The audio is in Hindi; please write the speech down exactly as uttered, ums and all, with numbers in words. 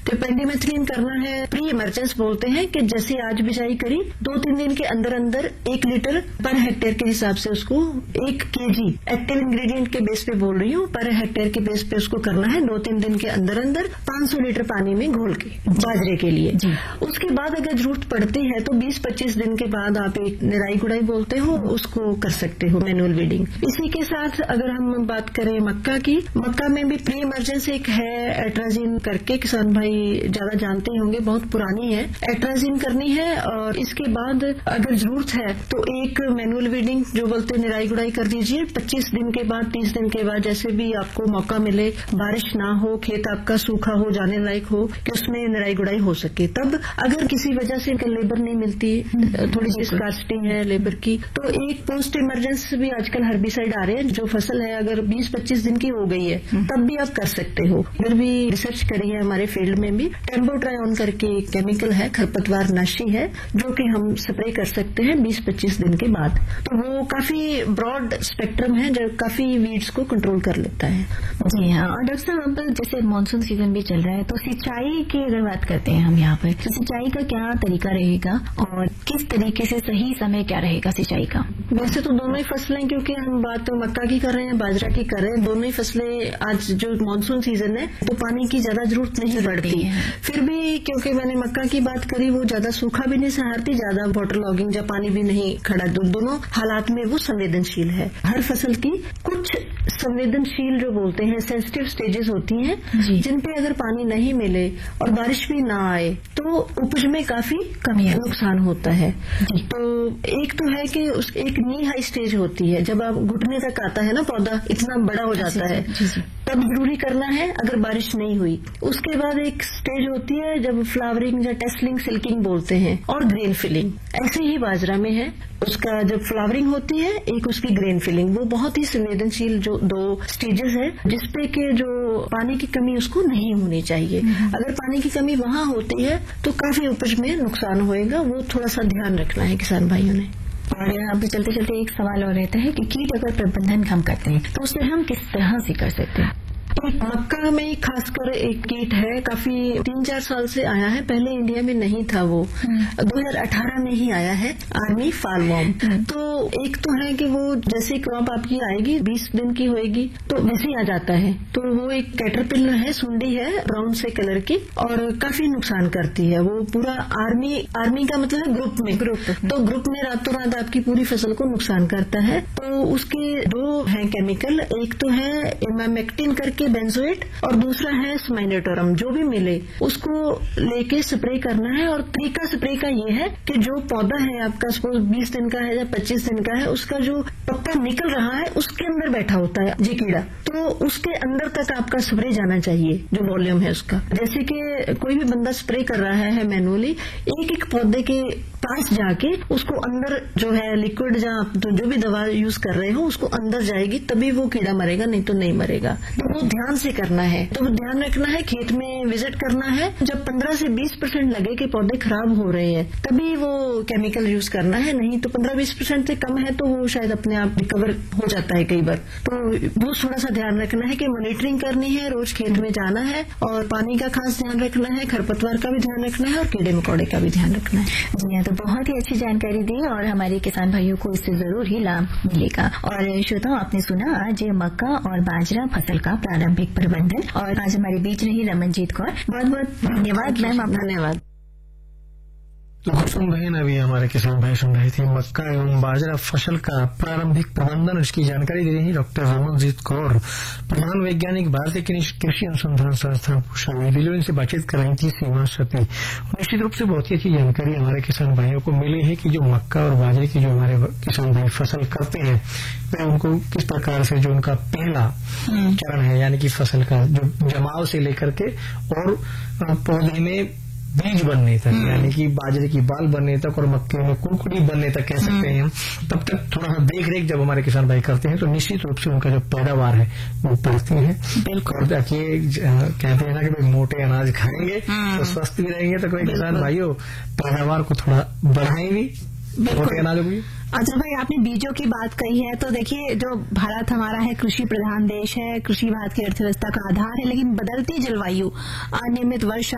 तो पेंडिमेथलिन करना है प्री इमरजेंस बोलते हैं कि जैसे आज बिजाई करी दो तीन दिन के अंदर अंदर एक लीटर पर हेक्टेयर के हिसाब से उसको एक केजी एक्टिव इंग्रेडिएंट के बेस पे बोल रही हूँ, पर हेक्टेयर के बेस पे उसको करना है दो तीन दिन के अंदर अंदर पांच सौ लीटर पानी में घोल के बाजरे के लिए। उसके बाद अगर जरूरत पड़ती है तो बीस पच्चीस दिन के बाद आप एक निराई गुड़ाई बोलते हो उसको कर सकते हो, मैनुअल वीडिंग। इसी के साथ अगर हम बात करें मक्का की, मक्का में भी प्री इमरजेंस एक है एट्राजिन करके, किसान भाई ज्यादा जानते होंगे, बहुत पुरानी है। एट्राजिन करनी है और इसके बाद अगर जरूरत है तो एक मैनुअल वीडिंग जो बोलते हैं निराई गुड़ाई कर दीजिए पच्चीस दिन के बाद तीस दिन के बाद, जैसे भी आपको मौका मिले, बारिश ना हो, खेत आपका सूखा हो, जाने लायक हो कि उसमें निराई गुड़ाई हो सके। तब अगर किसी वजह से लेबर नहीं मिलती, थोड़ी सी स्कार्सिटी है लेबर की, तो एक पोस्ट इमरजेंस भी आजकल हर्बिसाइड आ रहे हैं। जो फसल है अगर बीस पच्चीस दिन की हो गई है तब भी आप कर सकते हो। इधर भी रिसर्च करी है हमारे फील्ड में भी, टेम्बोट्रायोन करके केमिकल है, खरपतवार नाशी है, जो कि हम स्प्रे कर सकते हैं बीस पच्चीस दिन के बाद। तो वो काफी ब्रॉड स्पेक्ट्रम है जो काफी वीड्स को कंट्रोल कर लेता है। जी हाँ। और डॉक्टर साहब अब जैसे मानसून सीजन भी चल रहा है तो सिंचाई की अगर बात करते हैं हम यहाँ पर, तो सिंचाई का क्या तरीका रहेगा और किस तरीके से सही समय क्या रहेगा सिंचाई का? वैसे तो दोनों ही फसलें, क्योंकि हम बात तो मक्का की कर रहे हैं, बाजरा की कर रहे हैं, दोनों ही फसलें आज जो मानसून सीजन है तो पानी की ज्यादा जरूरत नहीं पड़ती है। फिर भी क्योंकि मैंने मक्का की बात करी, वो ज्यादा सूखा भी नहीं सहारती, ज्यादा वाटर लॉगिंग या पानी भी नहीं खड़ा, दोनों हालात में वो संवेदनशील है। हर फसल की कुछ संवेदनशील जो बोलते हैं सेंसिटिव स्टेजेस होती हैं जिन पे अगर पानी नहीं मिले और बारिश भी ना आए तो उपज में काफी कमी नुकसान होता है। तो एक तो है कि उस एक नी हाई स्टेज होती है, जब आप घुटने तक आता है ना पौधा, इतना बड़ा हो जाता है, तब जरूरी करना है अगर बारिश नहीं हुई। उसके बाद एक स्टेज होती है जब फ्लावरिंग या टेस्लिंग सिल्किंग बोलते हैं, और ग्रेन फिलिंग। ऐसे ही बाजरा में है, उसका जब फ्लावरिंग होती है एक उसकी ग्रेन फिलिंग, वो बहुत ही संवेदनशील जो दो स्टेजेस है जिसपे के जो पानी की कमी उसको नहीं होनी चाहिए। अगर पानी की कमी वहां होती है तो काफी उपज में नुकसान होएगा, वो थोड़ा सा ध्यान रखना है किसान भाइयों ने। और यहाँ पे चलते चलते एक सवाल और रहता है कि कीट अगर प्रबंधन हम करते हैं तो उसे हम किस तरह से कर सकते हैं? एक मक्का में खासकर एक कीट है, काफी तीन चार साल से आया है, पहले इंडिया में नहीं था, वो दो हज़ार अठारह में ही आया है, आर्मी फॉलवॉर्म। तो एक तो है कि वो जैसे क्रॉप आपकी आएगी बीस दिन की होएगी तो वैसे ही आ जाता है। तो वो एक कैटरपिलर है, सुंडी है ब्राउन से कलर की, और काफी नुकसान करती है। वो पूरा आर्मी आर्मी का मतलब है ग्रुप में ग्रुप तो ग्रुप में रातों रात आपकी पूरी फसल को नुकसान करता है। तो उसके दो हैं केमिकल, एक तो है इमामेक्टिन करके बेंजोएट, और दूसरा है स्माइनेटोरम। जो भी मिले उसको लेके स्प्रे करना है। और तरीका स्प्रे का ये है कि जो पौधा है आपका सपोज बीस दिन का है या पच्चीस दिन का है, उसका जो पत्ता निकल रहा है उसके अंदर बैठा होता है ये कीड़ा, तो उसके अंदर तक आपका स्प्रे जाना चाहिए जो वॉल्यूम है उसका। जैसे कि कोई भी बंदा स्प्रे कर रहा है मैनुअली, एक एक पौधे के पास जाके उसको अंदर जो है लिक्विड या तो जो भी दवा यूज कर रहे हो उसको अंदर जाएगी, तभी वो कीड़ा मरेगा, नहीं तो नहीं मरेगा। तो वो ध्यान से करना है। तो वो ध्यान रखना है, खेत में विजिट करना है, जब पंद्रह से बीस परसेंट लगे कि पौधे खराब हो रहे हैं तभी वो केमिकल यूज करना है, नहीं तो पंद्रह बीस परसेंट से कम है तो वो शायद अपने आप रिकवर हो जाता है कई बार। तो वो थोड़ा सा ध्यान रखना है कि मॉनिटरिंग करनी है, रोज खेत में जाना है और पानी का खास ध्यान रखना है, खरपतवार का भी ध्यान रखना है और कीड़े मकोड़े का भी ध्यान रखना है। जी हाँ, तो बहुत ही अच्छी जानकारी दी और हमारे किसान भाइयों को इससे जरूर ही लाभ मिलेगा। और श्रोताओं, आपने सुना आज मक्का और बाजरा फसल का प्रारंभिक प्रबंधन, और आज हमारे बीच रही रमनजीत कौर। बहुत बहुत धन्यवाद मैम, आपका धन्यवाद। तो सुन रहे ना, अभी हमारे किसान भाई सुन रहे थे मक्का एवं बाजरा फसल का प्रारंभिक प्रबंधन, उसकी जानकारी दे रही है डॉक्टर रमनजीत कौर, प्रधान वैज्ञानिक भारतीय कृषि अनुसंधान संस्थान पूषा नई दिल्ली। इनसे बातचीत कर रही थी सीमा सती। निश्चित रूप से बहुत ही अच्छी जानकारी हमारे किसान भाइयों को मिली है कि जो मक्का और बाजरे की जो हमारे किसान भाई फसल करते हैं वह उनको किस प्रकार से जो उनका पहला चरण है, यानी कि फसल का जो जमाव से लेकर के और पौधे में बीज बनने तक, यानी कि बाजरे की बाल बनने तक और मक्के में कुड़कुड़ी बनने तक कह सकते हैं हम, तब तक थोड़ा सा देख रेख जब हमारे किसान भाई करते हैं तो निश्चित रूप से उनका जो पैदावार है वो बढ़ती है। बिल्कुल देखिए, कहते हैं ना कि भाई मोटे अनाज खाएंगे तो स्वस्थ भी रहेंगे, तो कोई किसान भाइयों पैदावार को थोड़ा बढ़ाएं भी मोटे अनाजों की। अच्छा भाई, आपने बीजों की बात कही है, तो देखिए जो भारत हमारा है कृषि प्रधान देश है, कृषि भारत की अर्थव्यवस्था का आधार है, लेकिन बदलती जलवायु, अनियमित वर्षा,